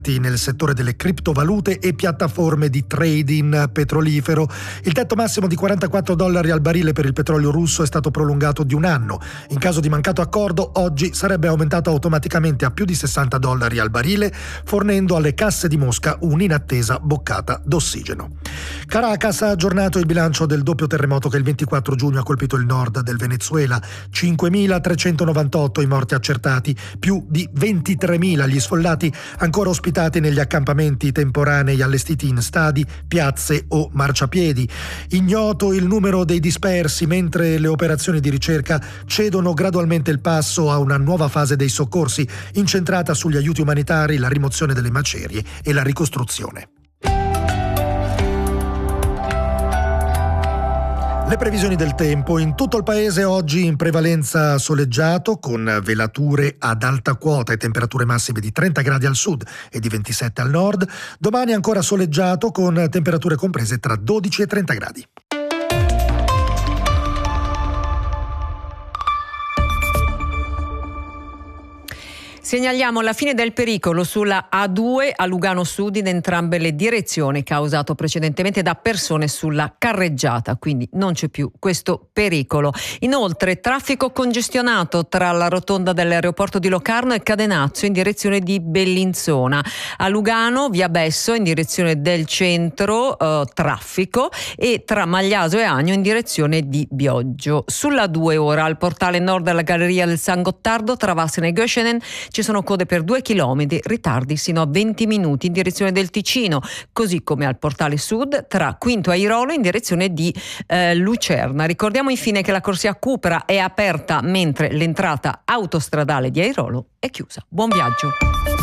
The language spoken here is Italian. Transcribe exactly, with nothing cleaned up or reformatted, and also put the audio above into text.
nel settore delle criptovalute e piattaforme di trading petrolifero. Il tetto massimo di quarantaquattro dollari al barile per il petrolio russo è stato prolungato di un anno. In caso di mancato accordo, oggi sarebbe aumentato automaticamente a più di sessanta dollari al barile, fornendo alle casse di Mosca un'inattesa boccata d'ossigeno. Caracas ha aggiornato il bilancio del doppio terremoto che il ventiquattro giugno ha colpito il nord del Venezuela. cinquemilatrecentonovantotto i morti accertati, più di ventitremila gli sfollati ancora ospitati negli accampamenti temporanei allestiti in stadi, piazze o marciapiedi. Ignoto il numero dei dispersi, mentre le operazioni di ricerca cedono gradualmente il passo a una nuova fase dei soccorsi, incentrata sugli aiuti umanitari, la rimozione delle macerie e la ricostruzione. Le previsioni del tempo: in tutto il paese oggi in prevalenza soleggiato, con velature ad alta quota e temperature massime di trenta gradi al sud e di ventisette al nord. Domani ancora soleggiato, con temperature comprese tra dodici e trenta gradi. Segnaliamo la fine del pericolo sulla A due a Lugano Sud in entrambe le direzioni, causato precedentemente da persone sulla carreggiata, quindi non c'è più questo pericolo. Inoltre traffico congestionato tra la rotonda dell'aeroporto di Locarno e Cadenazzo in direzione di Bellinzona. A Lugano via Besso in direzione del centro, eh, traffico, e tra Magliaso e Agno in direzione di Bioggio. Sulla A due ora al portale nord della galleria del San Gottardo tra Vassene e Göschenen ci sono code per due chilometri, ritardi sino a venti minuti in direzione del Ticino, così come al portale sud tra Quinto e Airolo in direzione di eh, Lucerna. Ricordiamo infine che la corsia Cupra è aperta mentre l'entrata autostradale di Airolo è chiusa. Buon viaggio!